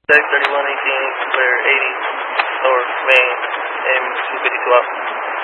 Deck 3118, clear 80, north main, aim 252 out.